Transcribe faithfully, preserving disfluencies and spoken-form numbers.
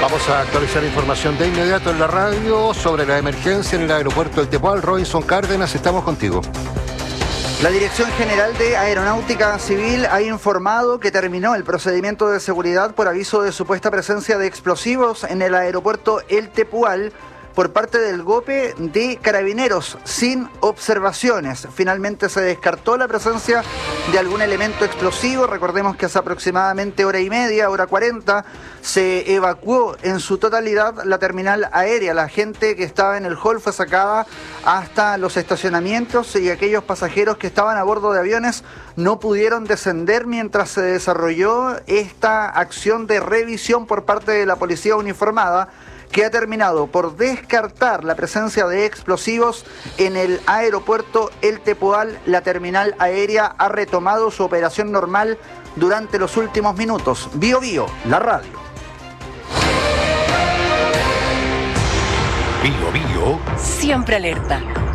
Vamos a actualizar información de inmediato en la radio sobre la emergencia en el aeropuerto del Tepual. Robinson Cárdenas, estamos contigo. La Dirección General de Aeronáutica Civil ha informado que terminó el procedimiento de seguridad por aviso de supuesta presencia de explosivos en el aeropuerto El Tepual por parte del GOPE de Carabineros, sin observaciones. Finalmente se descartó la presencia de algún elemento explosivo. Recordemos que hace aproximadamente hora y media, hora cuarenta, se evacuó en su totalidad la terminal aérea. La gente que estaba en el hall fue sacada hasta los estacionamientos y aquellos pasajeros que estaban a bordo de aviones no pudieron descender mientras se desarrolló esta acción de revisión por parte de la policía uniformada, que ha terminado por descartar la presencia de explosivos en el aeropuerto El Tepual. La terminal aérea ha retomado su operación normal durante los últimos minutos. Bio Bio, la radio. Bio Bio. Siempre alerta.